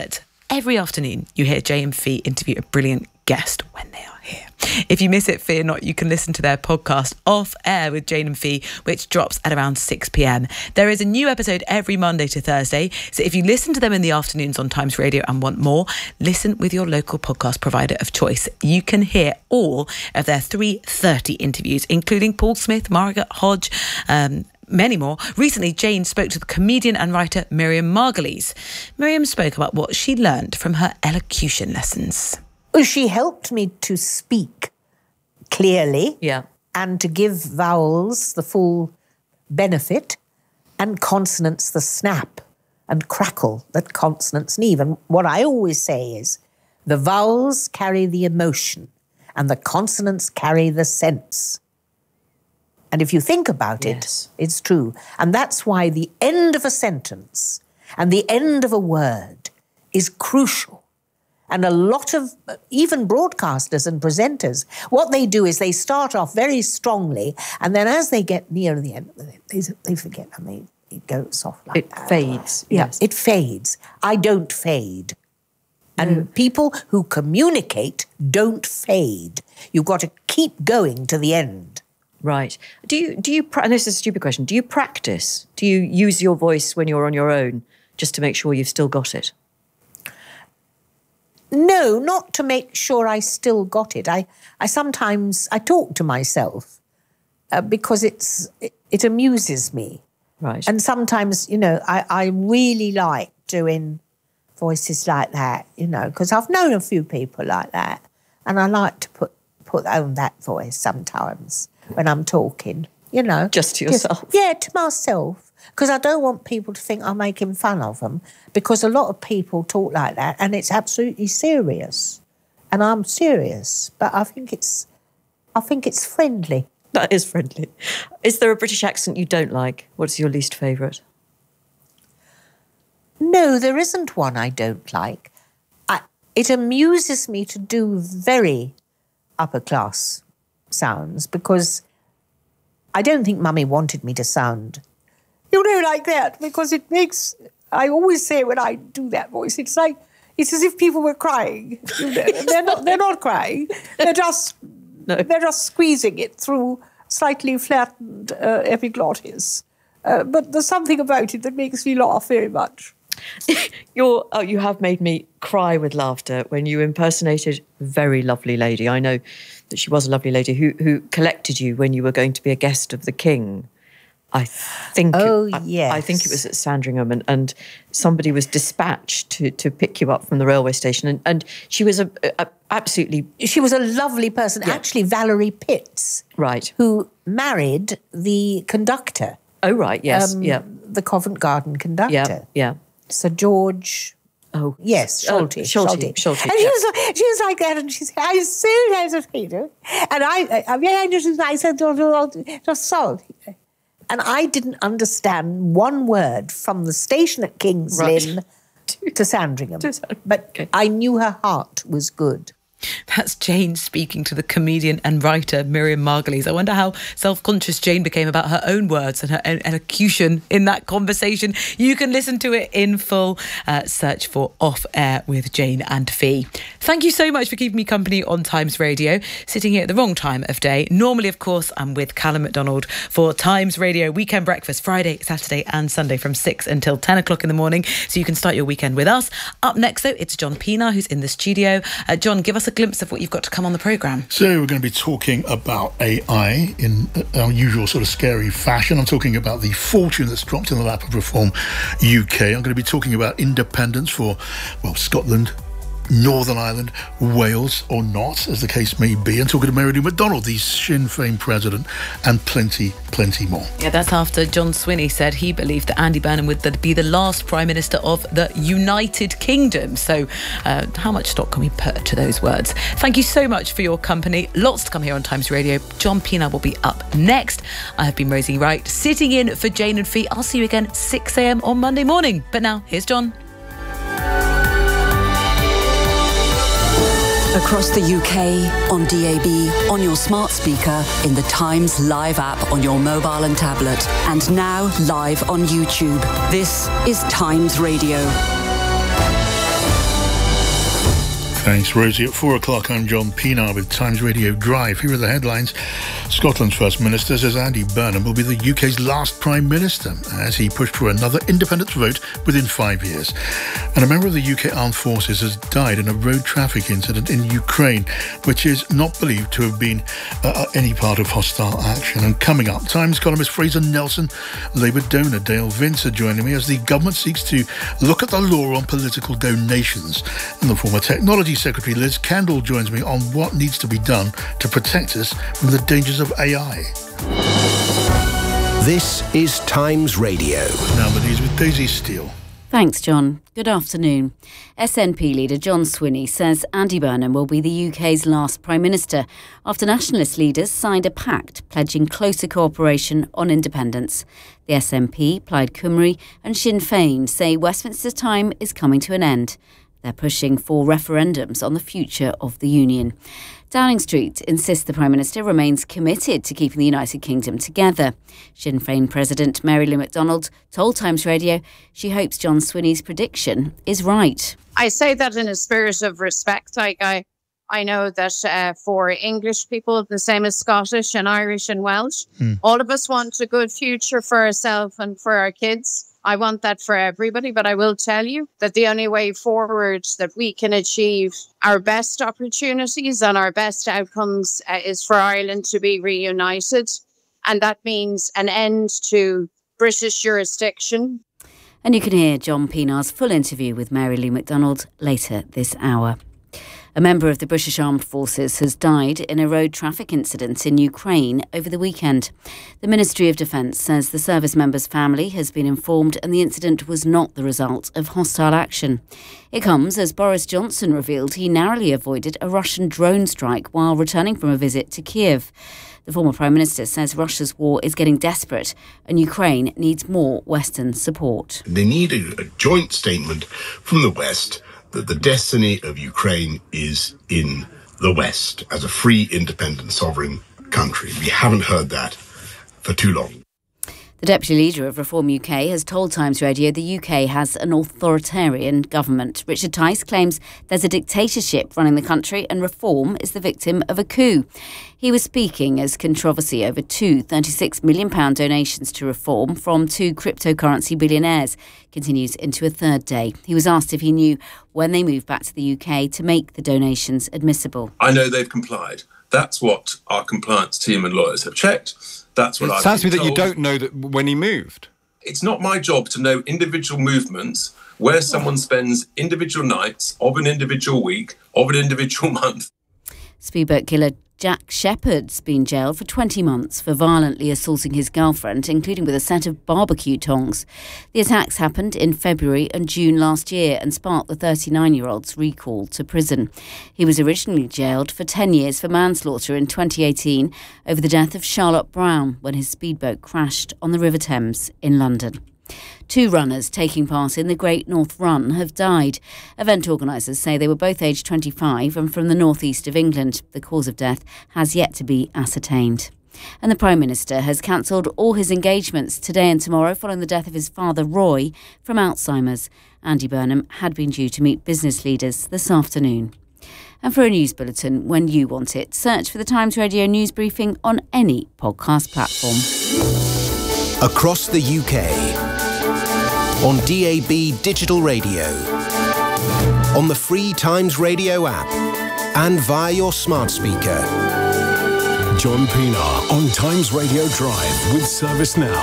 every afternoon you hear Jay and Fee interview a brilliant guest when they are here. If you miss it, fear not, you can listen to their podcast Off Air with Jane and Fee, which drops at around six p.m. There is a new episode every Monday to Thursday, so if you listen to them in the afternoons on Times Radio and want more, listen with your local podcast provider of choice. You can hear all of their three thirty interviews, including Paul Smith, Margaret Hodge, um, many more. Recently, Jane spoke to the comedian and writer Miriam Margolyes. Miriam spoke about what she learned from her elocution lessons. Well, she helped me to speak clearly, yeah, and to give vowels the full benefit and consonants the snap and crackle that consonants need. And what I always say is the vowels carry the emotion and the consonants carry the sense. And if you think about Yes. it, it's true. And that's why the end of a sentence and the end of a word is crucial. And a lot of, even broadcasters and presenters, what they do is they start off very strongly, and then as they get near the end, they, they forget, and they, it goes soft like It that. fades, Yeah, yes. it fades. I don't fade. And people who communicate don't fade. You've got to keep going to the end. Right. Do you, do you, pra- and this is a stupid question, do you practice? Do you use your voice when you're on your own just to make sure you've still got it? No, not to make sure I still got it. I, I sometimes, I talk to myself uh, because it's it, it amuses me. Right. And sometimes, you know, I, I really like doing voices like that, you know, because I've known a few people like that. And I like to put, put on that voice sometimes when I'm talking, you know. Just to yourself? Yeah, to myself. Because I don't want people to think I'm making fun of them, because a lot of people talk like that and it's absolutely serious. And I'm serious, but I think it's, I think it's friendly. That is friendly. Is there a British accent you don't like? What's your least favourite? No, there isn't one I don't like. I, it amuses me to do very upper class sounds because I don't think Mummy wanted me to sound, you know, like that, because it makes, I always say when I do that voice, it's like, it's as if people were crying. You know? they're not, they're not crying. They're just, no. they're just squeezing it through slightly flattened uh, epiglottis. Uh, but there's something about it that makes me laugh very much. You're, oh, you have made me cry with laughter when you impersonated a very lovely lady. I know that she was a lovely lady who, who collected you when you were going to be a guest of the King. I think. Oh, it, I, yes. I think it was at Sandringham, and, and somebody was dispatched to, to pick you up from the railway station, and, and she was a, a absolutely. She was a lovely person, Yeah. actually, Valerie Pitts, Right. who married the conductor. Oh, right. Yes. um, yeah. The Covent Garden conductor. Yeah. Yeah. Sir George. Oh, yes, Oh, Schulte. Schulte, Schulte, And she yeah. was, like- she was like that, and she said, "I'm so nice of Peter." And I, I, I, just, I said, "Just salt." And I didn't understand one word from the station at King's Right. Lynn to Sandringham, but I knew her heart was good. That's Jane speaking to the comedian and writer Miriam Margolyes. I wonder how self-conscious Jane became about her own words and her own elocution in that conversation. You can listen to it in full. Uh, search for Off Air with Jane and Fee. Thank you so much for keeping me company on Times Radio, sitting here at the wrong time of day. Normally, of course, I'm with Callum McDonald for Times Radio Weekend Breakfast, Friday, Saturday and Sunday from six until ten o'clock in the morning, so you can start your weekend with us. Up next, though, it's John Pienaar, who's in the studio. Uh, John, give us a glimpse of what you've got to come on the programme. So we're going to be talking about A I in our usual sort of scary fashion. I'm talking about the fortune that's dropped in the lap of Reform U K. I'm going to be talking about independence for, well, Scotland, Northern Ireland, Wales, or not, as the case may be, and talking to Mary Lou McDonald, the Sinn Féin president, and plenty, plenty more. Yeah, that's after John Swinney said he believed that Andy Burnham would be the last Prime Minister of the United Kingdom. So uh, how much stock can we put to those words? Thank you so much for your company. Lots to come here on Times Radio. John Pienaar will be up next. I have been Rosie Wright, sitting in for Jane and Fee. I'll see you again six a.m. on Monday morning. But now, here's John. Across the U K, on D A B, on your smart speaker, in the Times Live app on your mobile and tablet, and now live on YouTube. This is Times Radio. Thanks, Rosie. At four o'clock, I'm John Pienaar with Times Radio Drive. Here are the headlines. Scotland's First Minister says Andy Burnham will be the U K's last Prime Minister as he pushed for another independence vote within five years. And a member of the U K Armed Forces has died in a road traffic incident in Ukraine, which is not believed to have been uh, any part of hostile action. And coming up, Times columnist Fraser Nelson, Labour donor Dale Vince are joining me as the government seeks to look at the law on political donations. And the former Technology Secretary Liz Kendall joins me on what needs to be done to protect us from the dangers of A I. This is Times Radio. Now the news with Daisy Steele. Thanks, John. Good afternoon. S N P leader John Swinney says Andy Burnham will be the U K's last Prime Minister after nationalist leaders signed a pact pledging closer cooperation on independence. The S N P, Plaid Cymru and Sinn Féin say Westminster's time is coming to an end. They're pushing for referendums on the future of the Union. Downing Street insists the Prime Minister remains committed to keeping the United Kingdom together. Sinn Féin President Mary Lou McDonald told Times Radio she hopes John Swinney's prediction is right. I say that in a spirit of respect. Like I, I know that uh, for English people, the same as Scottish and Irish and Welsh, mm. all of us want a good future for ourselves and for our kids. I want that for everybody, but I will tell you that the only way forward that we can achieve our best opportunities and our best outcomes uh, is for Ireland to be reunited. And that means an end to British jurisdiction. And you can hear John Pienaar's full interview with Mary Lou McDonald later this hour. A member of the British Armed Forces has died in a road traffic incident in Ukraine over the weekend. The Ministry of Defence says the service member's family has been informed and the incident was not the result of hostile action. It comes as Boris Johnson revealed he narrowly avoided a Russian drone strike while returning from a visit to Kiev. The former Prime Minister says Russia's war is getting desperate and Ukraine needs more Western support. They need a, a joint statement from the West that the destiny of Ukraine is in the West as a free, independent, sovereign country. We haven't heard that for too long. The Deputy Leader of Reform U K has told Times Radio the U K has an authoritarian government. Richard Tice claims there's a dictatorship running the country and Reform is the victim of a coup. He was speaking as controversy over two thirty-six million pounds donations to Reform from two cryptocurrency billionaires continues into a third day. He was asked if he knew when they moved back to the U K to make the donations admissible. I know they've complied. That's what our compliance team and lawyers have checked. That's what it I've sounds to me told. that you don't know that when he moved. It's not my job to know individual movements, where someone spends individual nights of an individual week, of an individual month. Speedboat killer Jack Shepherd's been jailed for twenty months for violently assaulting his girlfriend, including with a set of barbecue tongs. The attacks happened in February and June last year and sparked the thirty-nine-year-old's recall to prison. He was originally jailed for ten years for manslaughter in twenty eighteen over the death of Charlotte Brown when his speedboat crashed on the River Thames in London. Two runners taking part in the Great North Run have died. Event organisers say they were both aged twenty-five and from the northeast of England. The cause of death has yet to be ascertained. And the Prime Minister has cancelled all his engagements today and tomorrow following the death of his father, Roy, from Alzheimer's. Andy Burnham had been due to meet business leaders this afternoon. And for a news bulletin when you want it, search for the Times Radio News Briefing on any podcast platform. Across the U K. On D A B Digital Radio, on the free Times Radio app, and via your smart speaker. John Pienaar on Times Radio Drive with Service Now.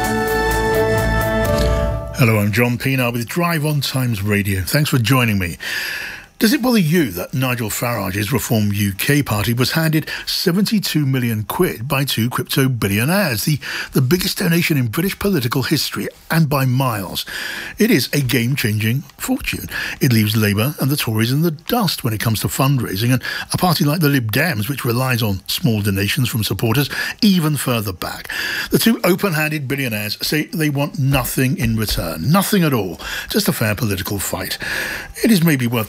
Hello, I'm John Pienaar with Drive on Times Radio. Thanks for joining me. Does it bother you that Nigel Farage's Reform U K party was handed seventy-two million quid by two crypto billionaires, the, the biggest donation in British political history, and by miles? It is a game-changing fortune. It leaves Labour and the Tories in the dust when it comes to fundraising, and a party like the Lib Dems, which relies on small donations from supporters, even further back. The two open-handed billionaires say they want nothing in return, nothing at all, just a fair political fight. It is maybe worth pointing out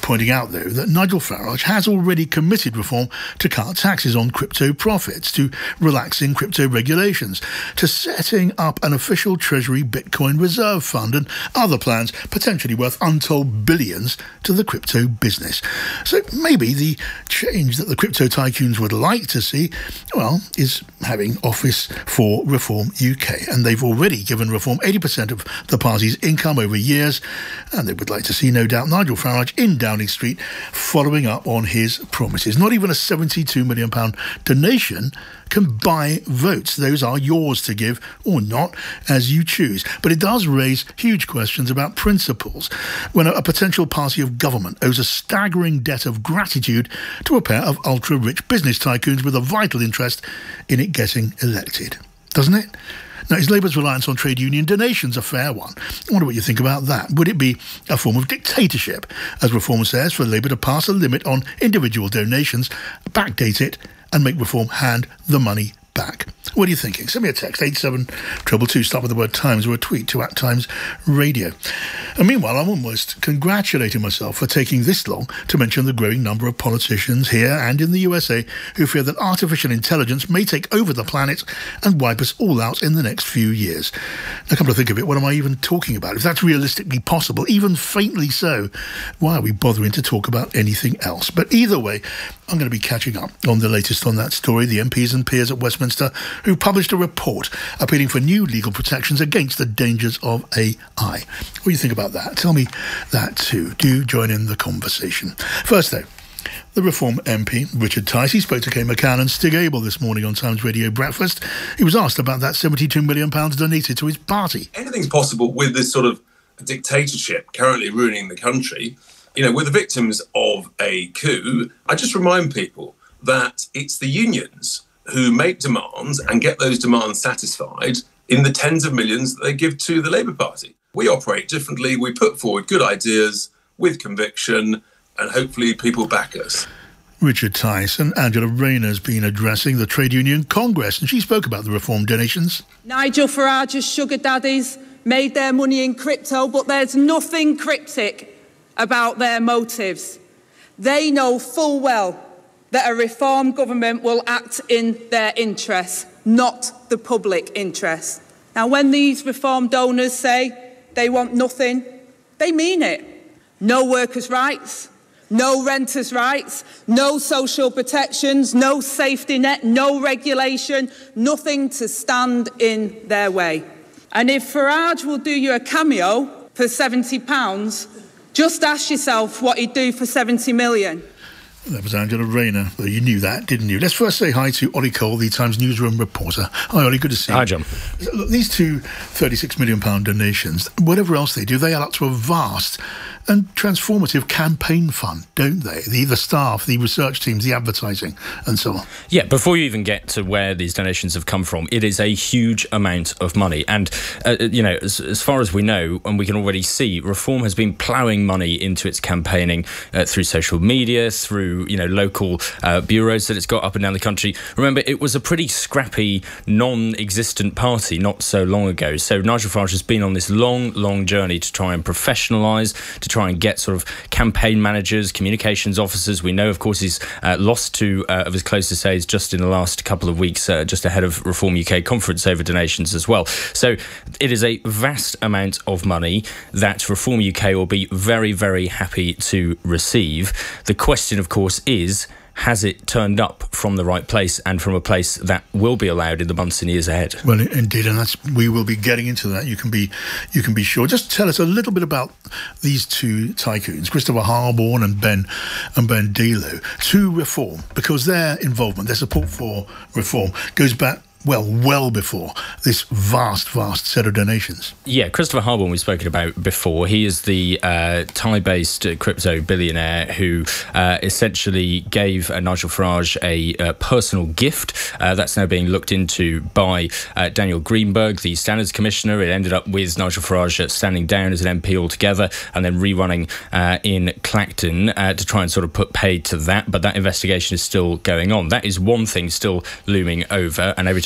out, though, that Nigel Farage has already committed reform to cut taxes on crypto profits, to relaxing crypto regulations, to setting up an official Treasury Bitcoin reserve fund and other plans potentially worth untold billions to the crypto business. So maybe the change that the crypto tycoons would like to see, well, is having Office for Reform U K. And they've already given Reform eighty percent of the party's income over years, and they would like to see, no doubt, Nigel Farage in Downing Street following up on his promises. Not even a seventy-two million pounds donation can buy votes. Those are yours to give or not, as you choose. But it does raise huge questions about principles when a, a potential party of government owes a staggering debt of gratitude to a pair of ultra-rich business tycoons with a vital interest in it getting elected. Doesn't it? Now, is Labour's reliance on trade union donations a fair one? I wonder what you think about that. Would it be a form of dictatorship, as Reform says, for Labour to pass a limit on individual donations, backdate it, and make Reform hand the money back? What are you thinking? Send me a text, eight seven two two two, start with the word Times, or a tweet to at Times Radio. And meanwhile, I'm almost congratulating myself for taking this long to mention the growing number of politicians here and in the U S A who fear that artificial intelligence may take over the planet and wipe us all out in the next few years. Now, come to think of it, what am I even talking about? If that's realistically possible, even faintly so, why are we bothering to talk about anything else? But either way, I'm going to be catching up on the latest on that story. The M Ps and peers at Westminster who published a report appealing for new legal protections against the dangers of A I. What do you think about that? Tell me that too. Do join in the conversation. First, though, the Reform M P, Richard Tice, he spoke to Kate McCann and Stig Abel this morning on Times Radio Breakfast. He was asked about that seventy-two million pounds donated to his party. Anything's possible with this sort of dictatorship currently ruining the country. You know, we're the victims of a coup. I just remind people that it's the unions who make demands and get those demands satisfied in the tens of millions that they give to the Labour Party. We operate differently. We put forward good ideas with conviction, and hopefully people back us. Richard Tice. And Angela Rayner's been addressing the Trade Union Congress, and she spoke about the reform donations. Nigel Farage's sugar daddies made their money in crypto, but there's nothing cryptic about their motives. They know full well that a reform government will act in their interests, not the public interest. Now, when these reform donors say they want nothing, they mean it. No workers' rights, no renters' rights, no social protections, no safety net, no regulation, nothing to stand in their way. And if Farage will do you a cameo for seventy pounds, just ask yourself what he'd do for seventy million. That was Angela Rayner. Well, you knew that, didn't you? Let's first say hi to Ollie Cole, the Times newsroom reporter. Hi, Ollie, good to see you. Hi, John. Look, these two thirty-six million pounds donations, whatever else they do, they add up to a vast and transformative campaign fund, don't they? The, the staff, the research teams, the advertising, and so on. Yeah, before you even get to where these donations have come from, it is a huge amount of money. And, uh, you know, as, as far as we know, and we can already see, Reform has been ploughing money into its campaigning uh, through social media, through, you know, local uh, bureaus that it's got up and down the country. Remember, it was a pretty scrappy, non-existent party not so long ago. So Nigel Farage has been on this long, long journey to try and professionalise, to try and get sort of campaign managers, communications officers. We know, of course, he's uh, lost two uh, of his closest aides just in the last couple of weeks, uh, just ahead of Reform U K conference over donations as well. So it is a vast amount of money that Reform U K will be very, very happy to receive. The question, of course, is, has it turned up from the right place and from a place that will be allowed in the months and years ahead? Well, indeed, and that's we will be getting into that. You can be, you can be sure. Just tell us a little bit about these two tycoons, Christopher Harborne and Ben and Ben Delo, to Reform, because their involvement, their support for Reform, goes back. Well, well before this vast, vast set of donations. Yeah, Christopher Harborne we've spoken about before. He is the uh, Thai-based crypto billionaire who uh, essentially gave uh, Nigel Farage a uh, personal gift. Uh, that's now being looked into by uh, Daniel Greenberg, the Standards Commissioner. It ended up with Nigel Farage uh, standing down as an M P altogether and then rerunning uh, in Clacton uh, to try and sort of put paid to that. But that investigation is still going on. That is one thing still looming over, and every time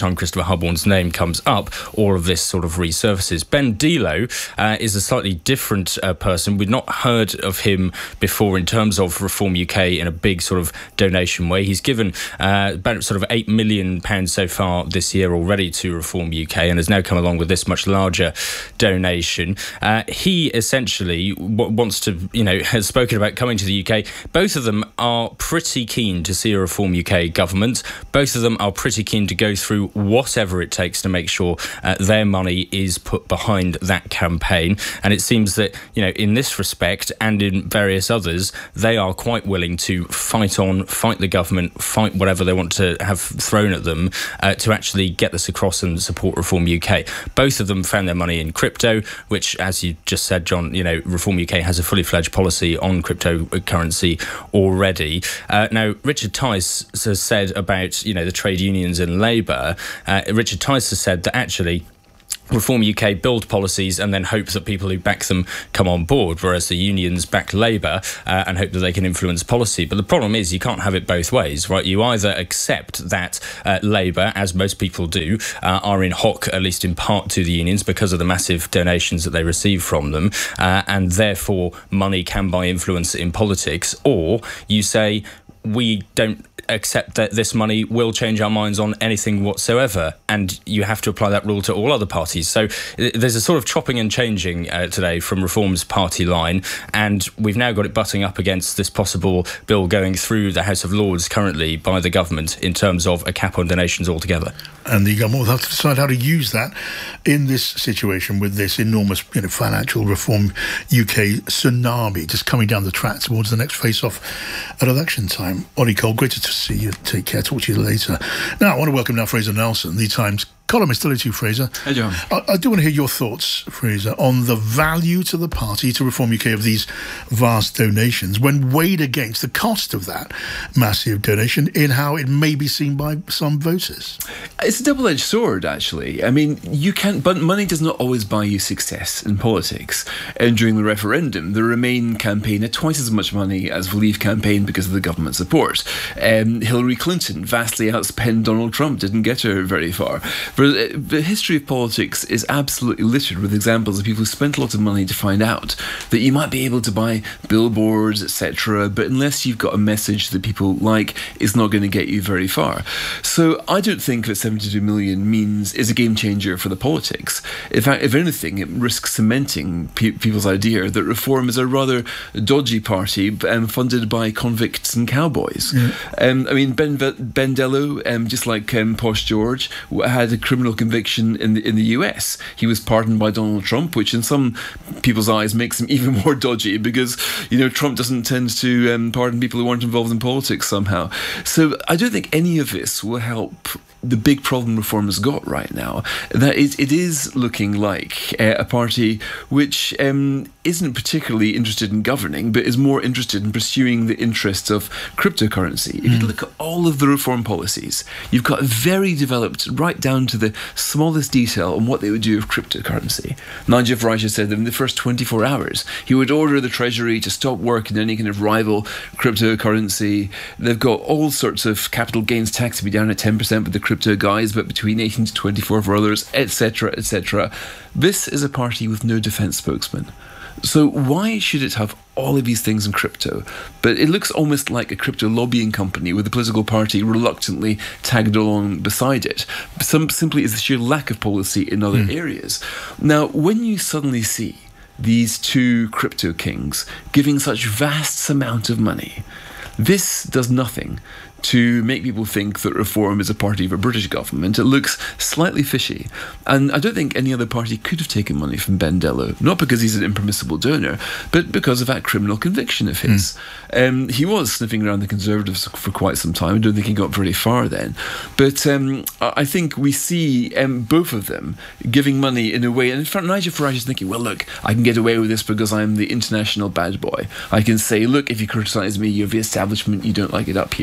time Christopher Hubborn's name comes up, all of this sort of resurfaces. Ben Delo uh, is a slightly different uh, person. We've not heard of him before in terms of Reform U K in a big sort of donation way. He's given uh, about sort of eight million pounds so far this year already to Reform U K and has now come along with this much larger donation. Uh, he essentially w- wants to, you know, has spoken about coming to the U K. Both of them are pretty keen to see a Reform U K government. Both of them are pretty keen to go through whatever it takes to make sure uh, their money is put behind that campaign. And it seems that, you know, in this respect and in various others, they are quite willing to fight on, fight the government, fight whatever they want to have thrown at them uh, to actually get this across and support Reform U K. Both of them found their money in crypto, which, as you just said, John, you know, Reform U K has a fully fledged policy on cryptocurrency already. Uh, now, Richard Tice has said about, you know, the trade unions and Labour, uh, Richard Tice has said that actually Reform U K build policies and then hope that people who back them come on board, whereas the unions back Labour uh, and hope that they can influence policy. But the problem is you can't have it both ways, right? You either accept that uh, Labour, as most people do, uh, are in hock, at least in part, to the unions because of the massive donations that they receive from them, uh, and therefore money can buy influence in politics, or you say, we don't accept that this money will change our minds on anything whatsoever, and you have to apply that rule to all other parties. So there's a sort of chopping and changing uh, today from Reform's party line, and we've now got it butting up against this possible bill going through the House of Lords currently by the government in terms of a cap on donations altogether. And the government will have to decide how to use that in this situation with this enormous, you know, financial Reform U K tsunami just coming down the track towards the next face-off at election time. Ollie Cole, great to see you. Take care. Talk to you later. Now, I want to welcome now Fraser Nelson, the Times columnist. Hello to you, Fraser. Hey, John. I, I do want to hear your thoughts, Fraser, on the value to the party, to Reform U K, of these vast donations when weighed against the cost of that massive donation in how it may be seen by some voters. It's a double-edged sword, actually. I mean, you can't, but money does not always buy you success in politics. And during the referendum, the Remain campaign had twice as much money as the Leave campaign because of the government support. Um, Hillary Clinton vastly outspent Donald Trump, didn't get her very far. But the history of politics is absolutely littered with examples of people who spent a lot of money to find out that you might be able to buy billboards, et cetera, but unless you've got a message that people like, it's not going to get you very far. So I don't think that seventy-two million means is a game changer for the politics. In fact, if anything, it risks cementing pe- people's idea that Reform is a rather dodgy party um, funded by convicts and cowboys. Yeah. Um, I mean, Ben, Ben Dello, um, just like um, Posh George, had a criminal conviction in the in the U S. He was pardoned by Donald Trump, which in some people's eyes makes him even more dodgy because, you know, Trump doesn't tend to um, pardon people who aren't involved in politics somehow. So I don't think any of this will help the big problem Reform has got right now. That is, it is looking like uh, a party which um, isn't particularly interested in governing, but is more interested in pursuing the interests of cryptocurrency. If mm. you look at all of the Reform policies, you've got very developed, right down to the smallest detail on what they would do with cryptocurrency. Nigel Farage has said that in the first twenty-four hours, he would order the Treasury to stop work in any kind of rival cryptocurrency. They've got all sorts of capital gains tax to be down at ten percent with the crypto guys, but between eighteen to twenty-four for others, et cetera, et cetera. This is a party with no defence spokesman. So why should it have all of these things in crypto? But it looks almost like a crypto lobbying company with a political party reluctantly tagged along beside it. Some simply is the sheer lack of policy in other mm. areas. Now, when you suddenly see these two crypto kings giving such vast amount of money, this does nothing to make people think that Reform is a party of a British government. It looks slightly fishy. And I don't think any other party could have taken money from Ben Dello, not because he's an impermissible donor, but because of that criminal conviction of his. Mm. Um, he was sniffing around the Conservatives for quite some time. I don't think he got very far then. But um, I think we see um, both of them giving money in a way, and in fact, Nigel Farage is thinking, well, look, I can get away with this because I'm the international bad boy. I can say, look, if you criticise me, you're the establishment, you don't like it up here.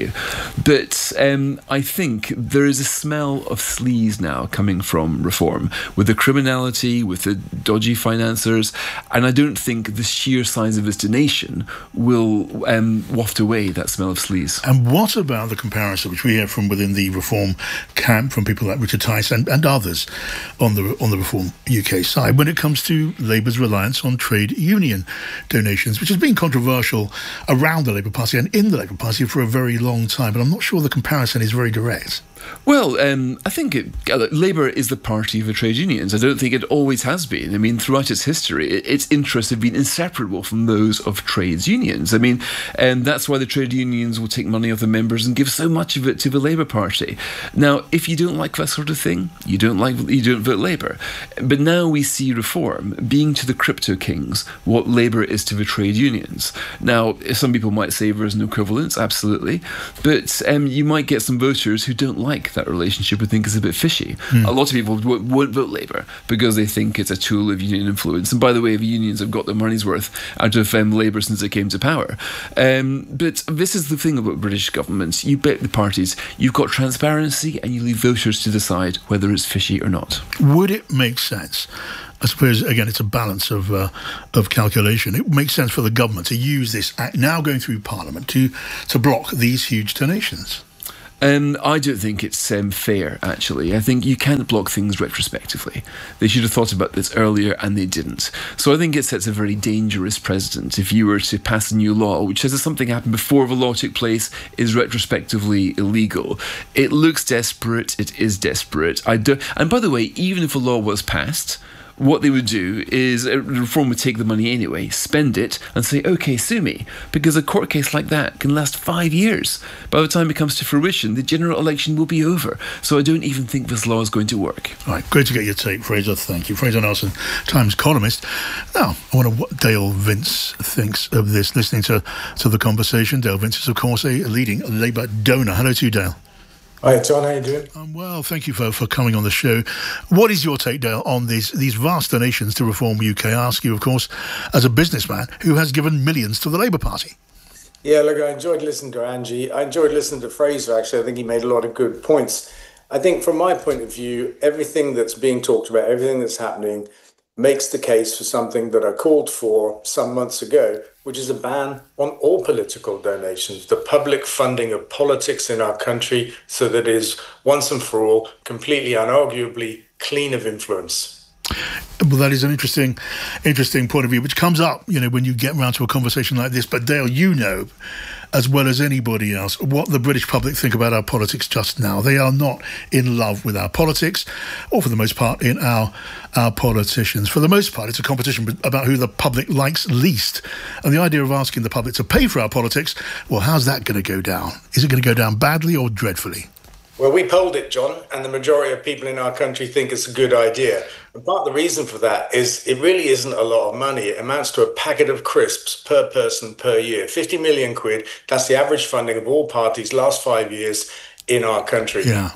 But um, I think there is a smell of sleaze now coming from reform, with the criminality, with the dodgy financiers, and I don't think the sheer size of this donation will um, waft away that smell of sleaze. And what about the comparison which we hear from within the reform camp, from people like Richard Tice and, and others on the on the reform U K side, when it comes to Labour's reliance on trade union donations, which has been controversial around the Labour Party and in the Labour Party for a very long time, but I'm not sure the comparison is very direct. Well, um, I think it, uh, Labour is the party of the trade unions. I don't think it always has been. I mean, throughout its history, it, its interests have been inseparable from those of trades unions. I mean, and um, that's why the trade unions will take money off the members and give so much of it to the Labour Party. Now, if you don't like that sort of thing, you don't like you don't vote Labour. But now we see reform being to the crypto kings what Labour is to the trade unions. Now, some people might say there is no equivalence, absolutely, but um, you might get some voters who don't like that relationship and think it's a bit fishy. Mm. A lot of people w- won't vote Labour because they think it's a tool of union influence. And by the way, the unions have got their money's worth out of um, Labour since it came to power. Um, but this is the thing about British governments. You bet the parties, you've got transparency and you leave voters to decide whether it's fishy or not. Would it make sense? I suppose, again, it's a balance of uh, of calculation. It makes sense for the government to use this act now going through Parliament to, to block these huge donations. Um, I don't think it's um, fair, actually. I think you can't block things retrospectively. They should have thought about this earlier, and they didn't. So I think it sets a very dangerous precedent if you were to pass a new law which says that something happened before the law took place is retrospectively illegal. It looks desperate. It is desperate. I do, and by the way, even if a law was passed, what they would do is uh, reform would take the money anyway, spend it, and say, OK, sue me. Because a court case like that can last five years. By the time it comes to fruition, the general election will be over. So I don't even think this law is going to work. All right, great to get your take, Fraser. Thank you. Fraser Nelson, Times columnist. Now, I wonder what Dale Vince thinks of this, listening to, to the conversation. Dale Vince is, of course, a leading Labour donor. Hello to you, Dale. Hi, John. How you doing? Um, well, thank you for, for coming on the show. What is your take, Dale, on these these vast donations to Reform U K? I ask you, of course, as a businessman who has given millions to the Labour Party. Yeah, look, I enjoyed listening to Angie. I enjoyed listening to Fraser, actually. I think he made a lot of good points. I think from my point of view, everything that's being talked about, everything that's happening, makes the case for something that I called for some months ago, which is a ban on all political donations, the public funding of politics in our country, so that it is once and for all completely, unarguably clean of influence. Well, that is an interesting, interesting point of view, which comes up, you know, when you get around to a conversation like this. But Dale, you know, as well as anybody else, what the British public think about our politics just now. They are not in love with our politics, or for the most part, in our our politicians. For the most part, it's a competition about who the public likes least. And the idea of asking the public to pay for our politics, well, how's that going to go down? Is it going to go down badly or dreadfully? Well, we polled it, John, and the majority of people in our country think it's a good idea. And part of the reason for that is it really isn't a lot of money. It amounts to a packet of crisps per person per year. fifty million quid, that's the average funding of all parties last five years in our country. Yeah.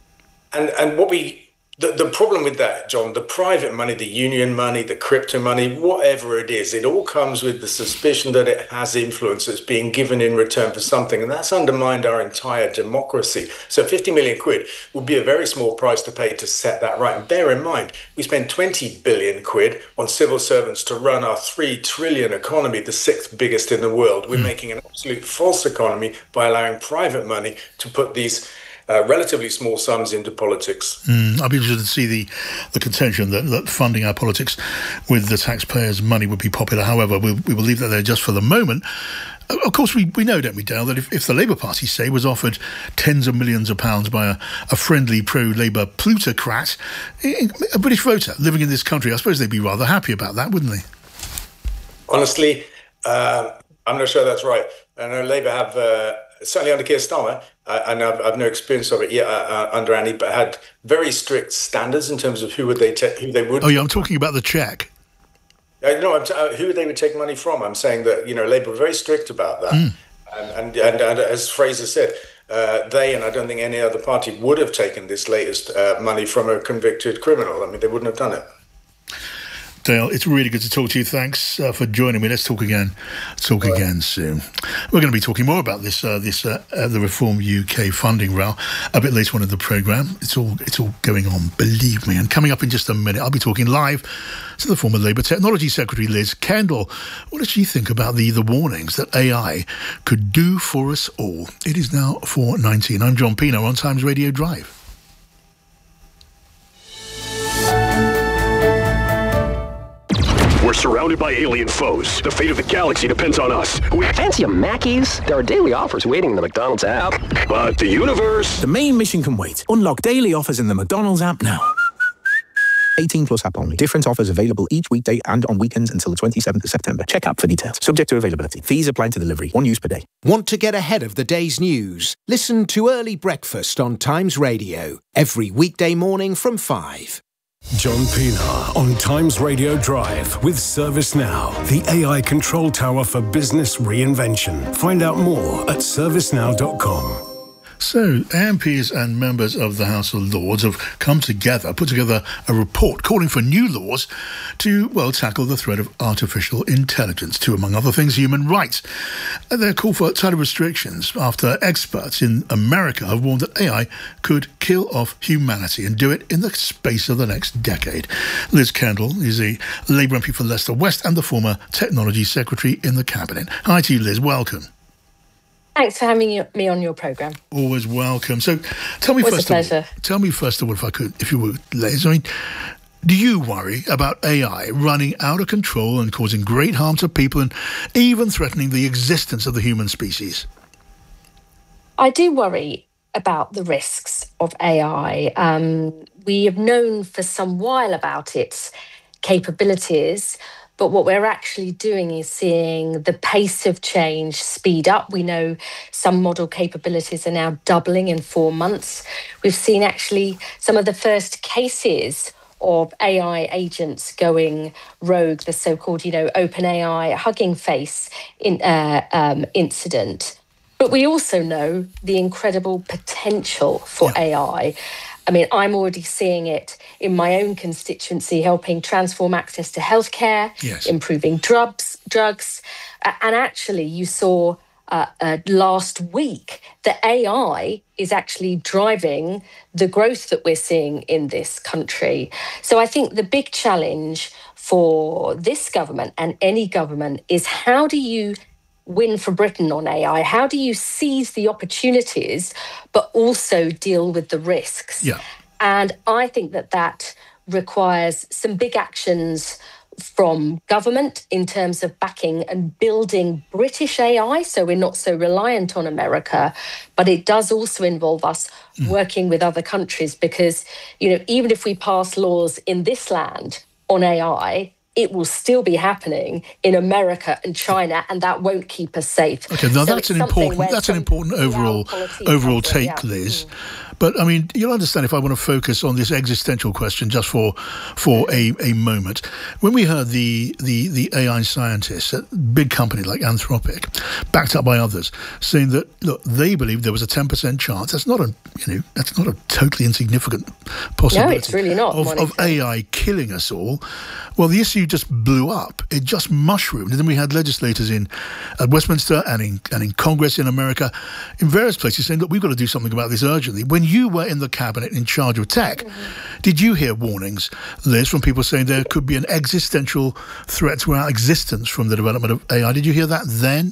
And and what we... The, the problem with that, John, the private money, the union money, the crypto money, whatever it is, it all comes with the suspicion that it has influence that's being given in return for something. And that's undermined our entire democracy. So fifty million quid would be a very small price to pay to set that right. And bear in mind, we spend twenty billion quid on civil servants to run our three trillion economy, the sixth biggest in the world. We're mm. making an absolute false economy by allowing private money to put these Uh, relatively small sums into politics. Mm, I'd be interested to see the, the contention that, that funding our politics with the taxpayers' money would be popular. However, we, we will leave that there just for the moment. Of course, we, we know, don't we, Dale, that if, if the Labour Party, say, was offered tens of millions of pounds by a, a friendly pro-Labour plutocrat, a British voter living in this country, I suppose they'd be rather happy about that, wouldn't they? Honestly, uh, I'm not sure that's right. I know Labour have... Uh, certainly under Keir Starmer, uh, and I've, I've no experience of it yet uh, uh, under Annie, but had very strict standards in terms of who would they ta- who they would. Oh yeah, I'm talking about the cheque. Uh, no, I'm t- uh, who they would take money from. I'm saying that you know Labour were very strict about that, mm. and, and, and and as Fraser said, uh, they and I don't think any other party would have taken this latest uh, money from a convicted criminal. I mean, they wouldn't have done it. Dale, it's really good to talk to you. Thanks uh, for joining me. Let's talk again. Talk right. again soon. We're going to be talking more about this, uh, this uh, uh, the Reform U K funding row a bit later on in the programme. It's all it's all going on, believe me. And coming up in just a minute, I'll be talking live to the former Labour Technology Secretary, Liz Kendall. What does she think about the, the warnings that A I could do for us all? It is now four nineteen. I'm John Pino on Times Radio Drive. We're surrounded by alien foes. The fate of the galaxy depends on us. We fancy a Mackey's? There are daily offers waiting in the McDonald's app. But the universe... The main mission can wait. Unlock daily offers in the McDonald's app now. eighteen plus app only. Different offers available each weekday and on weekends until the twenty-seventh of September. Check app for details. Subject to availability. Fees apply to delivery. One use per day. Want to get ahead of the day's news? Listen to Early Breakfast on Times Radio. Every weekday morning from five. John Pienaar on Times Radio Drive with ServiceNow, the A I control tower for business reinvention. Find out more at service now dot com. So, M Ps and members of the House of Lords have come together, put together a report calling for new laws to, well, tackle the threat of artificial intelligence, to, among other things, human rights. They're called for tighter restrictions after experts in America have warned that A I could kill off humanity and do it in the space of the next decade. Liz Kendall is a Labour M P for Leicester West and the former Technology Secretary in the Cabinet. Hi to you, Liz. Welcome. Thanks for having me on your programme. Always welcome. So tell me Always first a pleasure. of all, tell me first of all, if I could, if you would, Liz, I mean, do you worry about A I running out of control and causing great harm to people and even threatening the existence of the human species? I do worry about the risks of A I. Um, we have known for some while about its capabilities, but what we're actually doing is seeing the pace of change speed up. We know some model capabilities are now doubling in four months. We've seen actually some of the first cases of A I agents going rogue, the so-called, you know, OpenAI Hugging Face in, uh, um, incident. But we also know the incredible potential for yeah. A I. I mean, I'm already seeing it in my own constituency, helping transform access to healthcare, yes. improving drugs, drugs. Uh, and actually, you saw uh, uh, last week that A I is actually driving the growth that we're seeing in this country. So I think the big challenge for this government and any government is how do you win for Britain on A I? How do you seize the opportunities, but also deal with the risks? Yeah. And I think that that requires some big actions from government in terms of backing and building British A I, so we're not so reliant on America. But it does also involve us mm. working with other countries because, you know, even if we pass laws in this land on A I, it will still be happening in America and China, and that won't keep us safe. Okay, now so that's an important that's an important overall overall take, yeah. Liz. Mm. But I mean, you'll understand if I want to focus on this existential question just for for a, a moment. When we heard the, the the A I scientists at big companies like Anthropic, backed up by others, saying that look, they believe there was a ten percent chance. That's not a you know that's not a totally insignificant possibility. No, it's really not. Of, of A I killing us all. Well, the issue just blew up. It just mushroomed, and then we had legislators in at Westminster and in and in Congress in America, in various places, saying that we've got to do something about this urgently. When you were in the cabinet in charge of tech, mm-hmm. did you hear warnings, Liz, from people saying there could be an existential threat to our existence from the development of A I? Did you hear that then?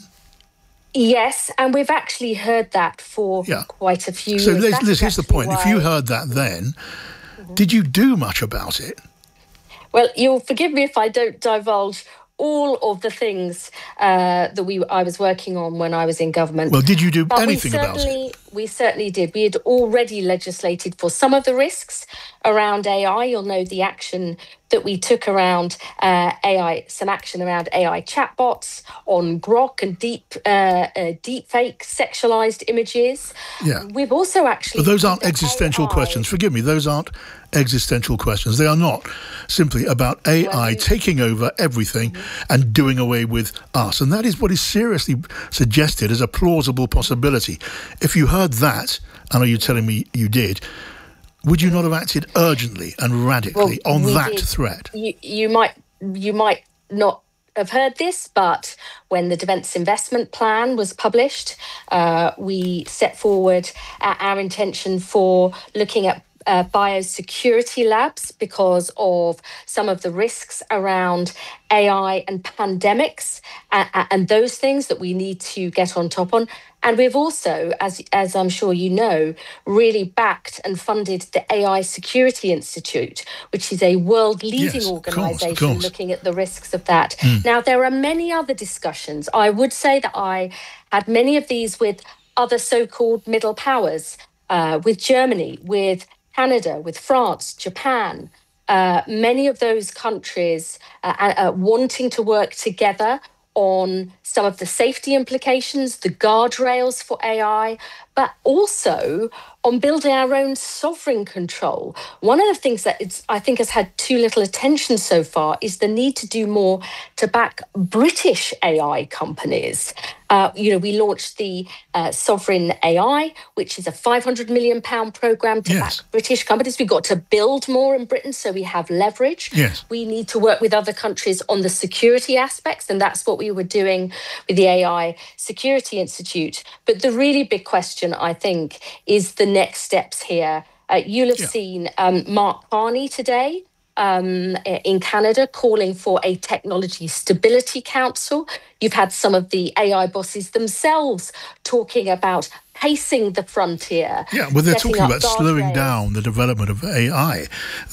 Yes, and we've actually heard that for yeah. quite a few so years. So, Liz, Liz, Liz here's the point. Why... If you heard that then, mm-hmm. did you do much about it? Well, you'll forgive me if I don't divulge all of the things uh, that we I was working on when I was in government. Well, did you do but anything about it? We certainly did. We had already legislated for some of the risks around A I. You'll know the action that we took around uh, A I, some action around A I chatbots, on Grok and deep, uh, uh, deep fake sexualized images. Yeah. We've also actually... But those aren't existential A I. questions. Forgive me, those aren't existential questions. They are not simply about A I well, taking over everything mm-hmm. and doing away with us. And that is what is seriously suggested as a plausible possibility. If you heard that, I know you're telling me you did, would you not have acted urgently and radically well, on that did. threat? You, you might you might not have heard this, but when the Defence Investment Plan was published, uh, we set forward uh, our intention for looking at uh, biosecurity labs because of some of the risks around A I and pandemics uh, and those things that we need to get on top on. And we've also, as as I'm sure you know, really backed and funded the A I Security Institute, which is a world-leading Yes, of course, of organisation course. looking at the risks of that. Mm. Now, there are many other discussions. I would say that I had many of these with other so-called middle powers, uh, with Germany, with Canada, with France, Japan, uh, many of those countries uh, uh, wanting to work together on some of the safety implications, the guardrails for A I, but also on building our own sovereign control. One of the things that it's, I think has had too little attention so far is the need to do more to back British A I companies. Uh, you know, we launched the uh, Sovereign A I, which is a five hundred million pounds programme to Yes. back British companies. We've got to build more in Britain so we have leverage. Yes. We need to work with other countries on the security aspects, and that's what we were doing with the A I Security Institute. But the really big question, I think, is the next steps here. Uh, you'll have Yeah. seen um, Mark Carney today um, in Canada calling for a technology stability council. You've had some of the A I bosses themselves talking about pacing the frontier. Yeah, well, they're setting talking up about slowing guardrails. down the development of A I.